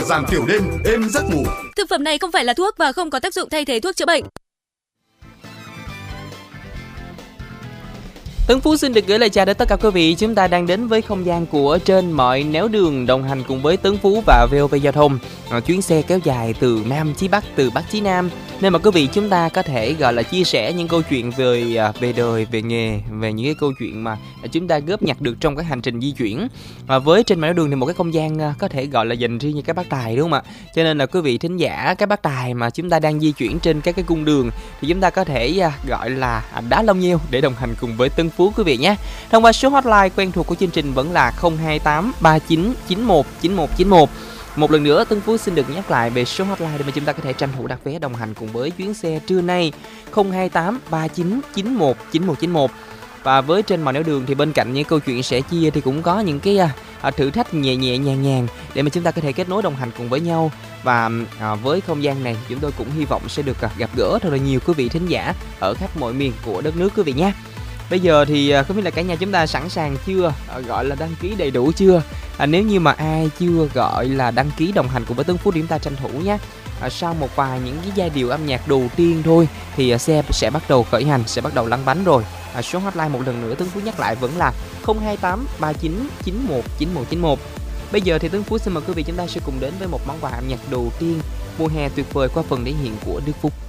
giảm tiểu đêm, êm giấc ngủ. Thực phẩm này không phải là thuốc và không có tác dụng thay thế thuốc chữa bệnh. Tấn Phú xin được gửi lời chào đến tất cả quý vị. Chúng ta đang đến với không gian của Trên Mọi Néo Đường, đồng hành cùng với Tấn Phú và VOV Giao thông. Chuyến xe kéo dài từ Nam chí Bắc, từ Bắc chí Nam, nên mà quý vị chúng ta có thể gọi là chia sẻ những câu chuyện về đời, về nghề, về những cái câu chuyện mà chúng ta góp nhặt được trong cái hành trình di chuyển. Với Trên Mọi Néo Đường thì một cái không gian có thể gọi là dành riêng như các bác tài, đúng không ạ? Cho nên là quý vị thính giả, các bác tài mà chúng ta đang di chuyển trên các cái cung đường thì chúng ta có thể gọi là đá lông nheo để đồng hành cùng với Tấn Phú quý vị nhé. Thông qua số hotline quen thuộc của chương trình vẫn là 028 39 91 91 91. Một lần nữa Tấn Phú xin được nhắc lại về số hotline để mà chúng ta có thể tranh thủ đặt vé đồng hành cùng với chuyến xe trưa nay, 028 39 91 91 91. Và với Trên Mọi Nẻo Đường thì bên cạnh những câu chuyện sẻ chia thì cũng có những cái thử thách nhẹ nhẹ nhàng nhàng để mà chúng ta có thể kết nối đồng hành cùng với nhau. Và với không gian này chúng tôi cũng hy vọng sẽ được gặp gỡ thật là nhiều quý vị thính giả ở khắp mọi miền của đất nước quý vị nhé. Bây giờ thì không biết là cả nhà chúng ta sẵn sàng chưa, gọi là đăng ký đầy đủ chưa? Nếu như mà ai chưa gọi là đăng ký đồng hành cùng với Tấn Phú thì chúng ta tranh thủ nhé. Sau một vài những cái giai điệu âm nhạc đầu tiên thôi thì xe sẽ bắt đầu khởi hành, sẽ bắt đầu lăn bánh rồi. Số hotline một lần nữa Tấn Phú nhắc lại vẫn là 028 39 91 91 91. Bây giờ thì Tấn Phú xin mời quý vị chúng ta sẽ cùng đến với một món quà âm nhạc đầu tiên mùa hè tuyệt vời qua phần thể hiện của Đức Phúc.